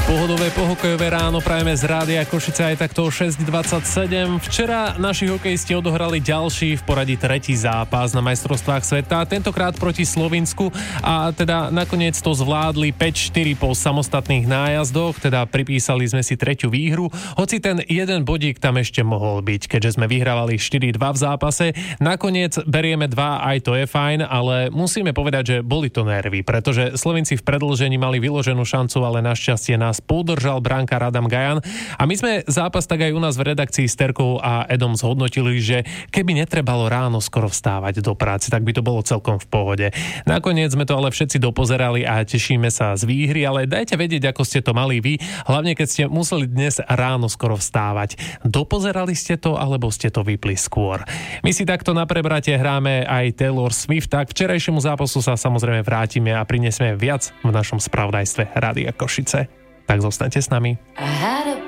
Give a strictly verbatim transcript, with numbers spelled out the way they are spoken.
Pohodové, pohokejové ráno prajeme z Rádia Košice aj takto o šesť dvadsaťsedem. Včera naši hokejisti odohrali ďalší v poradí tretí zápas na majstrovstvách sveta, tentokrát proti Slovinsku a teda nakoniec to zvládli päť štyri po samostatných nájazdoch, teda pripísali sme si tretiu výhru, hoci ten jeden bodík tam ešte mohol byť, keďže sme vyhrávali štyri dva v zápase. Nakoniec berieme dva, aj to je fajn, ale musíme povedať, že boli to nervy, pretože Slovinci v predĺžení mali vyloženú šancu, ale našťastie nás podržal brankár Adam Gajan. A my sme zápas tak aj u nás v redakcii s Terkou a Edom zhodnotili, že keby netrebalo ráno skoro vstávať do práce, tak by to bolo celkom v pohode. Nakoniec sme to ale všetci dopozerali a tešíme sa z výhry, ale dajte vedieť, ako ste to mali vy, hlavne keď ste museli dnes ráno skoro vstávať. Dopozerali ste to, alebo ste to vypli skôr? My si takto na prebratie hráme aj Taylor Swift, tak včerajšiemu zápasu sa samozrejme vrátime a prinesieme viac v našom spravodajstve Rádia Košice. Tak zostaňte s nami.